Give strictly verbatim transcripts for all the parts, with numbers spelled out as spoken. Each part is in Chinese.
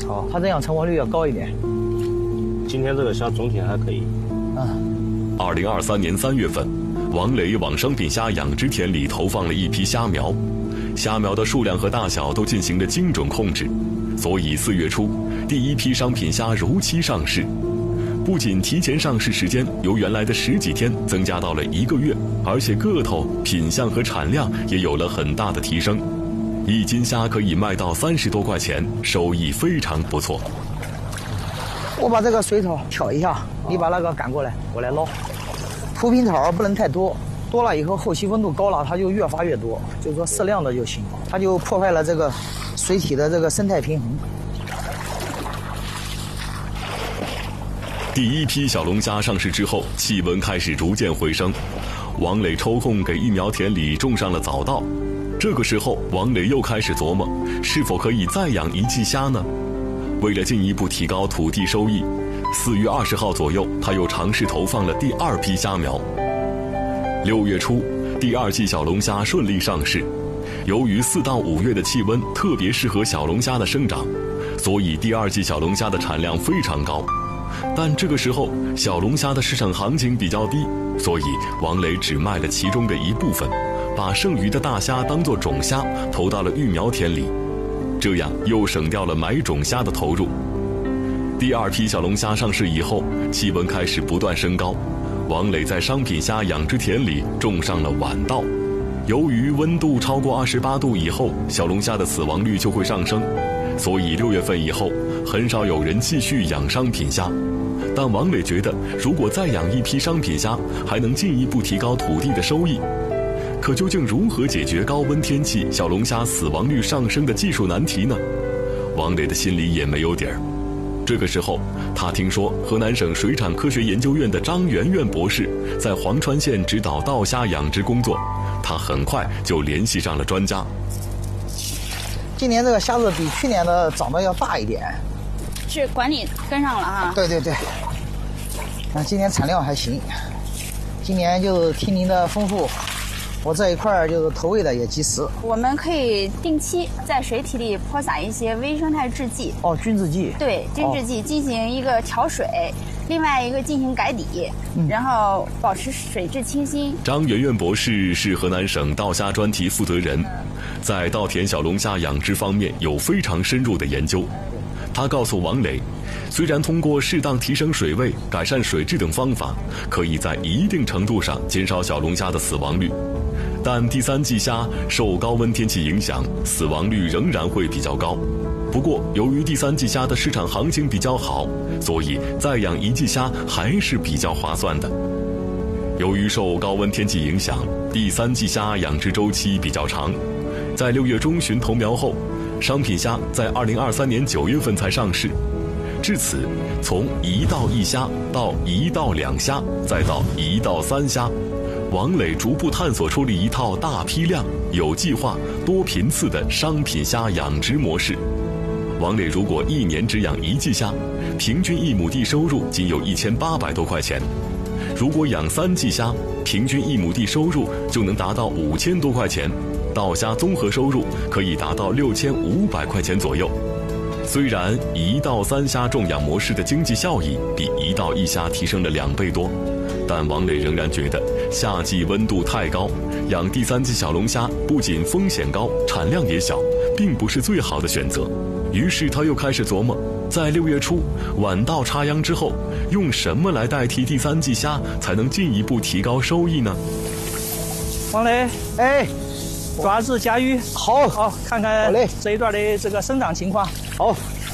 哦，它这样成活率要高一点。 今天这个虾总体还可以。 嗯。 二零二三年三月份，王磊往商品虾养殖田里投放了一批虾苗，虾苗的数量和大小都进行了精准控制，所以四月初，第一批商品虾如期上市。不仅提前上市时间由原来的十几天增加到了一个月，而且个头、品相和产量也有了很大的提升。一斤虾可以卖到三十多块钱，收益非常不错。 我把这个水草挑一下，你把那个赶过来，我来捞。浮萍草不能太多，多了以后后期温度高了，它就越发越多，就是说适量的就行，它就破坏了这个水体的这个生态平衡。 第一批小龙虾上市之后，气温开始逐渐回升。王磊抽空给育苗田里种上了早稻。这个时候，王磊又开始琢磨，是否可以再养一季虾呢？为了进一步提高土地收益，四月二十号左右，他又尝试投放了第二批虾苗。六月初，第二季小龙虾顺利上市。由于四到五月的气温特别适合小龙虾的生长，所以第二季小龙虾的产量非常高。但这个时候，小龙虾的市场行情比较低，所以王磊只卖了其中的一部分，把剩余的大虾当作种虾投到了育苗田里，这样又省掉了买种虾的投入。第二批小龙虾上市以后，气温开始不断升高，王磊在商品虾养殖田里种上了晚稻。由于温度超过二十八度以后，小龙虾的死亡率就会上升，所以六月份以后很少有人继续养商品虾。但王磊觉得，如果再养一批商品虾，还能进一步提高土地的收益。可究竟如何解决高温天气小龙虾死亡率上升的技术难题呢？王磊的心里也没有底儿。这个时候，他听说河南省水产科学研究院的张媛媛博士在黄川县指导稻虾养殖工作，他很快就联系上了专家。 今年这个虾子比去年的长得要大一点， 是管理跟上了哈。 对对对，那今年产量还行，今年就听您的吩咐，我这一块就是投喂的也及时。 我们可以定期在水体里泼洒一些微生态制剂。 哦，菌制剂。 对，菌制剂进行一个调水，哦、另外一个进行改底，嗯、然后保持水质清新。 张媛媛博士是河南省稻虾专题负责人，在稻田小龙虾养殖方面有非常深入的研究。他告诉王磊，虽然通过适当提升水位、改善水质等方法，可以在一定程度上减少小龙虾的死亡率，但第三季虾受高温天气影响，死亡率仍然会比较高。不过，由于第三季虾的市场行情比较好，所以再养一季虾还是比较划算的。由于受高温天气影响，第三季虾养殖周期比较长，在六月中旬投苗后，商品虾在二零二三年九月份才上市。至此，从一到一虾到一到两虾，再到一到三虾，王磊逐步探索出了一套大批量、有计划、多频次的商品虾养殖模式。王磊如果一年只养一季虾，平均一亩地收入仅有一千八百多块钱；如果养三季虾，平均一亩地收入就能达到五千多块钱，稻虾综合收入可以达到六千五百块钱左右。虽然一到三虾种养模式的经济效益比一到一虾提升了两倍多，但王磊仍然觉得夏季温度太高，养第三季小龙虾不仅风险高，产量也小，并不是最好的选择。于是他又开始琢磨，在六月初晚稻插秧之后，用什么来代替第三季虾，才能进一步提高收益呢？ 王磊， 哎， 抓子加鱼， 好， 好，看看这一段的这个生长情况。 好，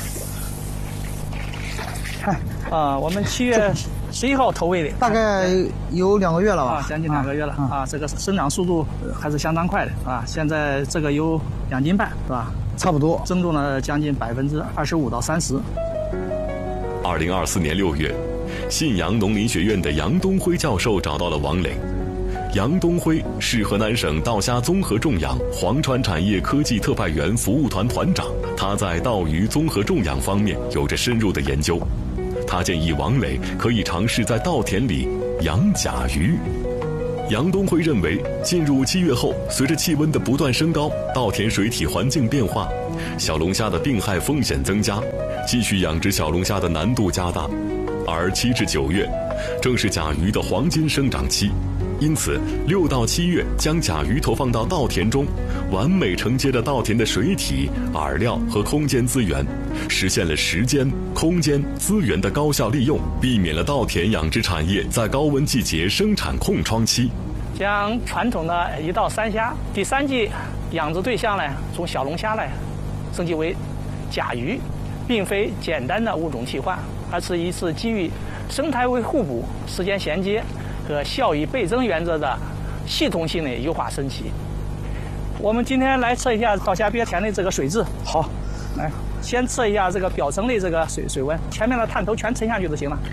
看啊，我们七月十一号投喂的， 大概有两个月了吧？ 啊，将近两个月了啊，啊这个生长速度还是相当快的啊。现在这个有两斤半，是吧？ 差不多， 增重了将近百分之二十五到三十。 二零二四年六月，信阳农林学院的杨东辉教授找到了王磊。杨东辉是河南省稻虾综合种养黄川产业科技特派员服务团团长，他在稻鱼综合种养方面有着深入的研究。他建议王磊可以尝试在稻田里养甲鱼。 杨东辉认为，进入七月后，随着气温的不断升高，稻田水体环境变化，小龙虾的病害风险增加，继续养殖小龙虾的难度加大。而七至九月，正是甲鱼的黄金生长期，因此六到七月将甲鱼投放到稻田中，完美承接了稻田的水体、饵料和空间资源，实现了时间、空间、资源的高效利用，避免了稻田养殖产业在高温季节生产空窗期。 将传统的一到三虾第三季养殖对象呢，从小龙虾呢升级为甲鱼，并非简单的物种替换，而是一次基于生态位互补、时间衔接和效益倍增原则的系统性的优化升级。我们今天来测一下稻虾鳖田的这个水质。 好， 来先测一下这个表层的这个水水温，前面的探头全沉下去就行了。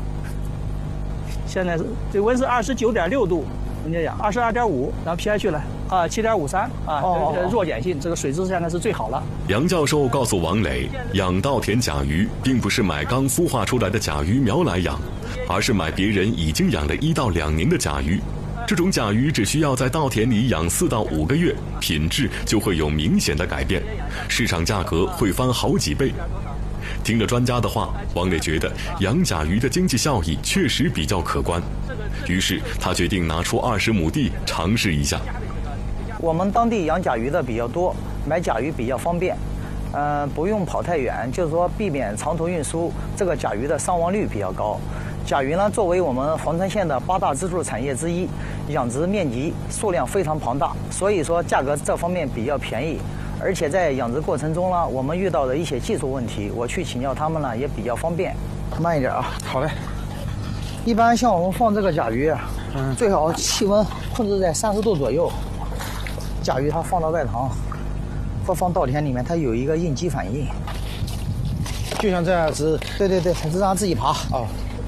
现在是水温是二十九点六度，人家讲二十二点五，然后 pH 了啊七点五三啊， 哦呃弱碱性，这个水质现在是最好了。 杨教授告诉王磊，养稻田甲鱼并不是买刚孵化出来的甲鱼苗来养，而是买别人已经养了一到两年的甲鱼。这种甲鱼只需要在稻田里养四到五个月，品质就会有明显的改变，市场价格会翻好几倍。听了专家的话，王磊觉得养甲鱼的经济效益确实比较可观，于是他决定拿出二十亩地尝试一下。 我们当地养甲鱼的比较多，买甲鱼比较方便，呃，不用跑太远，就是说避免长途运输，这个甲鱼的伤亡率比较高。甲鱼呢，作为我们黄川县的八大支柱产业之一，养殖面积数量非常庞大，所以说价格这方面比较便宜。而且在养殖过程中呢，我们遇到的一些技术问题，我去请教他们呢也比较方便。慢一点啊。 好嘞。 一般像我们放这个甲鱼，嗯，最好气温控制在三十度左右。甲鱼它放到外塘或放稻田里面，它有一个应激反应， 就像这样子。 对对对，它是让它自己爬。 哦。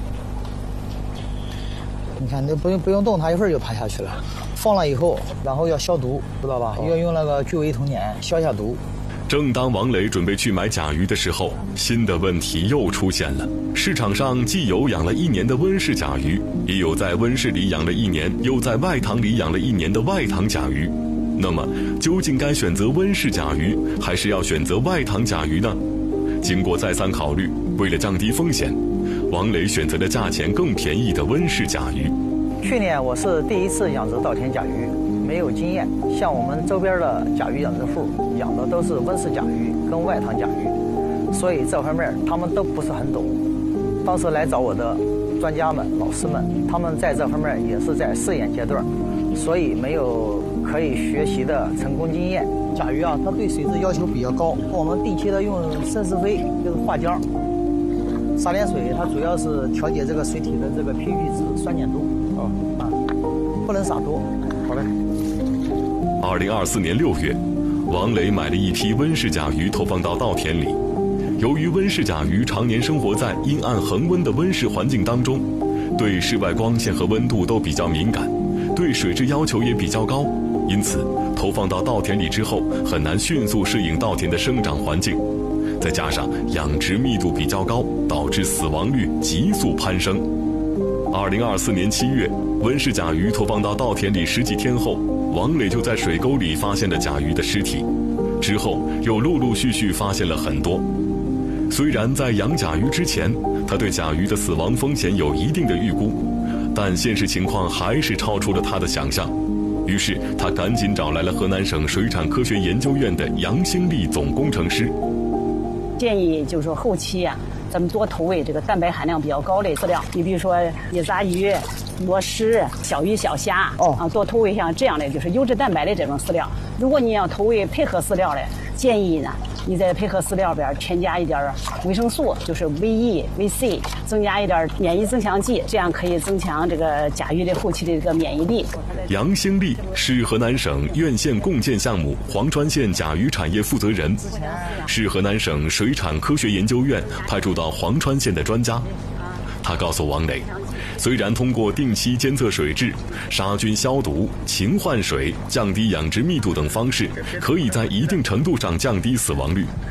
你看，那不用不用动，它一会儿就爬下去了。放了以后，然后要消毒，知道吧？要用那个聚维酮碱消下毒。 正当王磊准备去买甲鱼的时候，新的问题又出现了。市场上既有养了一年的温室甲鱼，也有在温室里养了一年又在外塘里养了一年的外塘甲鱼。那么，究竟该选择温室甲鱼，还是要选择外塘甲鱼呢？经过再三考虑，为了降低风险，王磊选择了价钱更便宜的温室甲鱼。 去年我是第一次养殖稻田甲鱼，没有经验。像我们周边的甲鱼养殖户养的都是温室甲鱼跟外塘甲鱼，所以这方面他们都不是很懂。当时来找我的专家们、老师们，他们在这方面也是在试验阶段，所以没有可以学习的成功经验。甲鱼啊，它对水质要求比较高，我们定期的用生石灰，就是化浆。撒点水，它主要是调节这个水体的这个 pH 值、酸碱度。哦，啊，不能撒多。好嘞。 二零二四年六月，王磊买了一批温室甲鱼投放到稻田里。由于温室甲鱼常年生活在阴暗恒温的温室环境当中，对室外光线和温度都比较敏感，对水质要求也比较高，因此投放到稻田里之后，很难迅速适应稻田的生长环境。再加上养殖密度比较高，导致死亡率急速攀升。二零二四年七月，温室甲鱼投放到稻田里十几天后，王磊就在水沟里发现了甲鱼的尸体，之后又陆陆续续发现了很多。虽然在养甲鱼之前，他对甲鱼的死亡风险有一定的预估，但现实情况还是超出了他的想象。于是他赶紧找来了河南省水产科学研究院的杨兴利总工程师。 建议就是说后期啊，咱们多投喂这个蛋白含量比较高的饲料，你比如说野杂鱼、螺蛳、小鱼小虾， 哦啊，多投喂像这样的就是优质蛋白的这种饲料。如果你要投喂配合饲料的，建议呢，你在配合饲料边添加一点维生素，就是 V E、V C， 增加一点免疫增强剂，这样可以增强这个甲鱼的后期的这个免疫力。 杨兴利是河南省院县共建项目黄川县甲鱼产业负责人，是河南省水产科学研究院派驻到黄川县的专家。他告诉王磊，虽然通过定期监测水质、杀菌消毒、勤换水、降低养殖密度等方式，可以在一定程度上降低死亡率，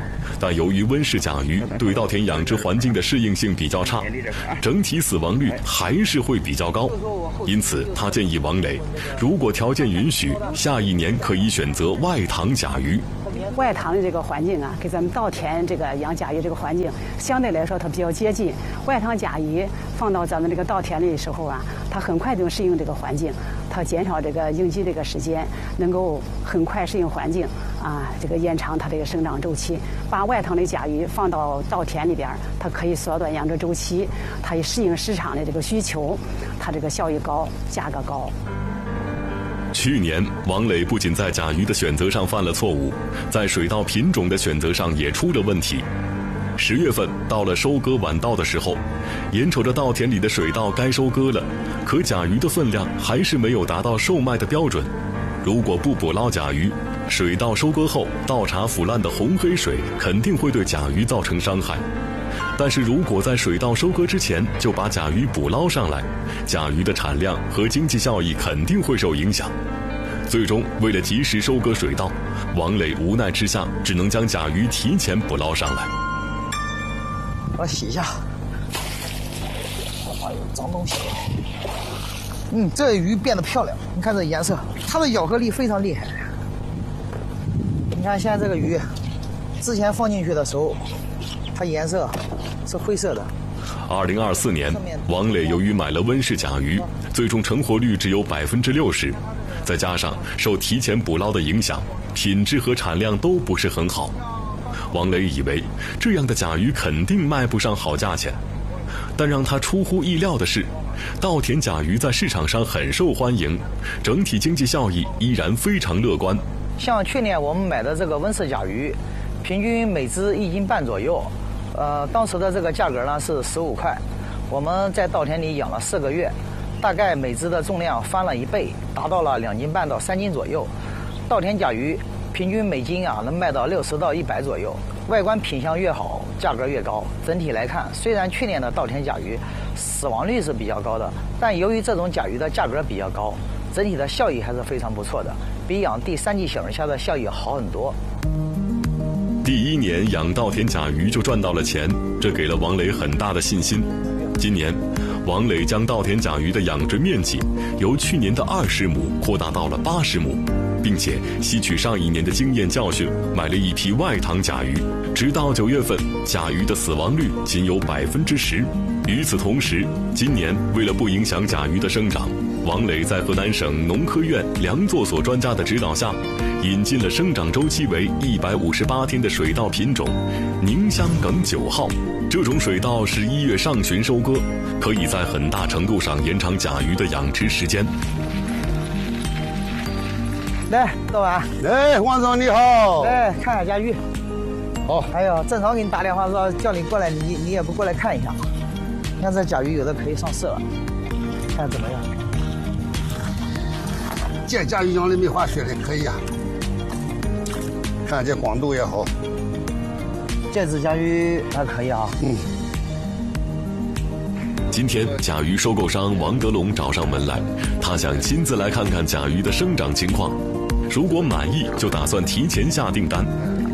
但由于温室甲鱼对稻田养殖环境的适应性比较差，整体死亡率还是会比较高。因此，他建议王磊，如果条件允许，下一年可以选择外塘甲鱼。 外塘的这个环境啊，跟咱们稻田这个养甲鱼这个环境相对来说它比较接近。外塘甲鱼放到咱们这个稻田里的时候啊，它很快就能适应这个环境，它减少这个应激这个时间，能够很快适应环境啊，这个延长它这个生长周期。把外塘的甲鱼放到稻田里边，它可以缩短养殖周期，它也适应市场的这个需求，它这个效益高，价格高。 去年，王磊不仅在甲鱼的选择上犯了错误，在水稻品种的选择上也出了问题。十月份到了收割晚稻的时候，眼瞅着稻田里的水稻该收割了，可甲鱼的分量还是没有达到售卖的标准。如果不捕捞甲鱼，水稻收割后稻茬腐烂的红黑水肯定会对甲鱼造成伤害。但是如果在水稻收割之前就把甲鱼捕捞上来，甲鱼的产量和经济效益肯定会受影响。最终，为了及时收割水稻，王磊无奈之下只能将甲鱼提前捕捞上来。 我洗一下，哎呦，脏东西。嗯，这鱼变得漂亮，你看这颜色，它的咬合力非常厉害。你看现在这个鱼，之前放进去的时候，它颜色是灰色的。 二零二四年，王磊由于买了温室甲鱼，最终成活率只有百分之六十，再加上受提前捕捞的影响，品质和产量都不是很好。王磊以为这样的甲鱼肯定卖不上好价钱，但让他出乎意料的是，稻田甲鱼在市场上很受欢迎，整体经济效益依然非常乐观。 像去年我们买的这个温室甲鱼，平均每只一斤半左右，呃，当时的这个价格呢是十五块。我们在稻田里养了四个月，大概每只的重量翻了一倍，达到了两斤半到三斤左右。稻田甲鱼平均每斤啊能卖到六十到一百左右，外观品相越好，价格越高。整体来看，虽然去年的稻田甲鱼死亡率是比较高的，但由于这种甲鱼的价格比较高，整体的效益还是非常不错的，比养第三季小龙虾的效益好很多。 第一年养稻田甲鱼就赚到了钱，这给了王磊很大的信心。今年，王磊将稻田甲鱼的养殖面积由去年的二十亩扩大到了八十亩，并且吸取上一年的经验教训，买了一批外塘甲鱼。直到九月份，甲鱼的死亡率仅有百分之十。与此同时，今年为了不影响甲鱼的生长，王磊在河南省农科院梁作所专家的指导下，引进了生长周期为一百五十八天的水稻品种宁香梗九号。这种水稻是一月上旬收割，可以在很大程度上延长甲鱼的养殖时间。 来，老板。 哎，王总你好。 来看看甲鱼。 好。 哎呦，正常给你打电话说叫你过来，你你也不过来看一下。你看这甲鱼有的可以上市了，看怎么样？ 这甲鱼养的没滑雪的可以啊。看这光度也好。 这只甲鱼还可以啊。 嗯。 今天，甲鱼收购商王德龙找上门来，他想亲自来看看甲鱼的生长情况。如果满意，就打算提前下订单。